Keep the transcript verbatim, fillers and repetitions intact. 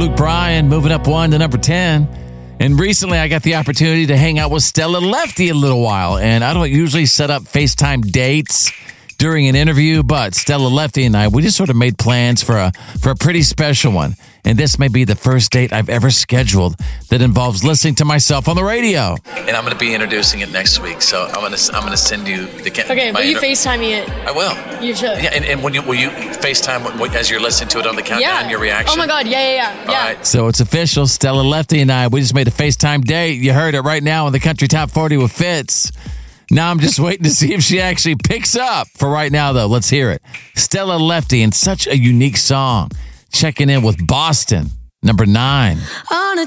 Luke Bryan, moving up one to number ten. And recently I got the opportunity to hang out with Stella Lefty a little while. And I don't usually set up FaceTime dates during an interview, but Stella Lefty and I, we just sort of made plans for a for a pretty special one. And this may be the first date I've ever scheduled that involves listening to myself on the radio. And I'm going to be introducing it next week, so I'm going to I'm going to send you the. Okay, will you inter- FaceTime me it? I will. You should. Yeah, and, and when you will you FaceTime as you're listening to it on the countdown, yeah. your reaction? Oh my God, yeah, yeah, yeah. All yeah. right, so it's official. Stella Lefty and I, we just made a FaceTime date. You heard it right now on the Country Top forty with Fitz. Now I'm just waiting to see if she actually picks up. For right now, though, let's hear it. Stella Lefty, and such a unique song. Checking in with Boston, number nine. On a